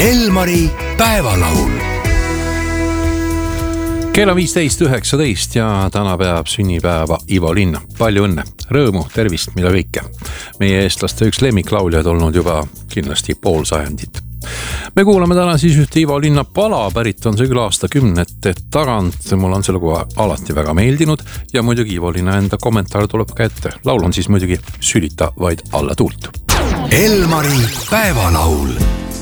Elmari päevalaul. Kell on 15:19 ja täna peab sünnipäeva Ivo Linna. Palju õnne, rõõmu, tervist, mida kõike. Meie eestlaste üks lemmiklauljaid olnud juba kindlasti pool sajandit. Me kuulame täna siis ühte Ivo Linna pala, pärit on see küll aastakümnete tagant. Mul on selle lugu alati väga meeldinud ja muidugi Ivo Linna enda kommentaar tuleb ka ette. Laul on siis muidugi Sülita vaid alla tuult. Elmari päevalaul.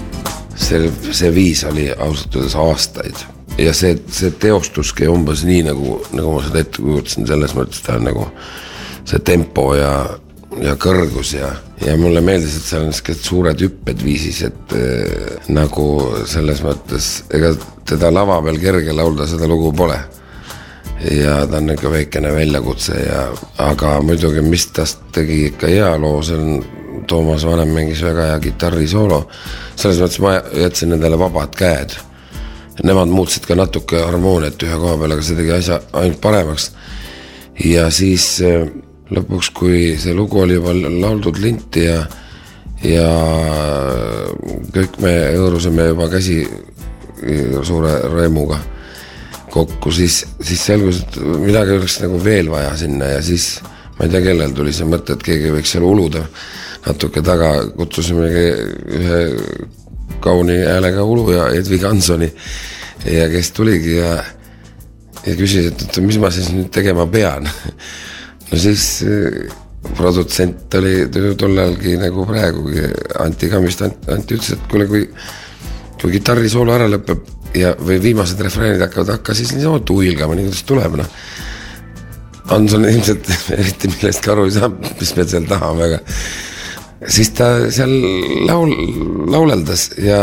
See viis oli ausalt aastaid ja see teostuski umbes nii nagu ma seda ette kujutasin, selles mõttes ta on nagu see tempo ja kõrgus ja mulle meeldis, et seal on suured hüpped viisis, et nagu selles mõttes ega teda lava peal kerge laulda seda lugu pole ja ta on ikka väikene väljakutse aga muidugi mis tast tegi ikka hea loo, see on Toomas Vanem mängis väga hea kitarrisoolo. Selles mõttes ma jätsin nendele vabad käed. Nemad muutsid ka natuke harmooniat ühe koha peal, aga see tegi asja ainult paremaks. Ja siis lõpuks, kui see lugu oli juba lauldud linti ja kõik me õõrusime juba käsi suure rõemuga kokku, siis selgus, et midagi oleks nagu veel vaja sinna ja siis ma ei tea, kellel tuli see mõte, et keegi võiks seal uluda natuke taga, kutsusime ühe kauni häälega uluja Edvig Hansoni ja kes tuligi ja küsis, et mis ma siis nüüd tegema pean. No siis produtsent oli tollalgi nagu praegugi Anti Kammist. Anti ütles, et kui kitarrisoolo ära lõpeb või viimased refreenid hakkavad hakka, siis niisama tuilgama, nii kuidas tuleb. Hanson ilmselt eriti millestki aru ei saa, mis me seal tahame, aga siis ta seal lauleldas ja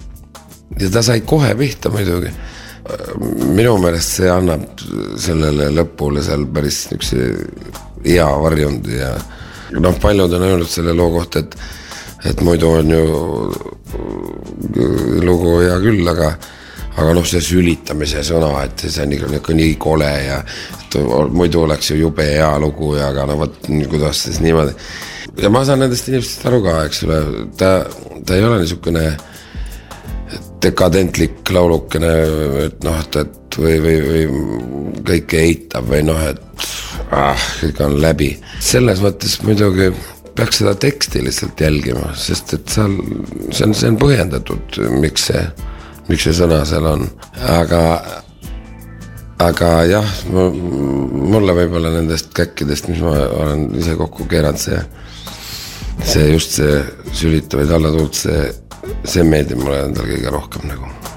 ta sai kohe pihta muidugi. Minu meelest see annab sellele lõpule seal päris niukse hea varjund ja paljud on öelnud selle loo kohta, et muidu on ju lugu hea küll, aga see sülitamise sõna, et see on ikka nii kole ja muidu oleks ju jube hea lugu ja aga kuidas siis niimoodi. Ja ma saan nendest inimestest aru ka, eks ole, ta ei ole niisugune dekadentlik laulukene, et või kõike eitab või et kõik on läbi. Selles mõttes muidugi peaks seda teksti lihtsalt jälgima, sest et seal see on põhjendatud, miks see sõna seal on. Aga jah, mulle võib-olla nendest käkkidest, mis ma olen ise kokku keeranud, see just see sülita või alla tuult, see meeldib mulle endal kõige rohkem nagu.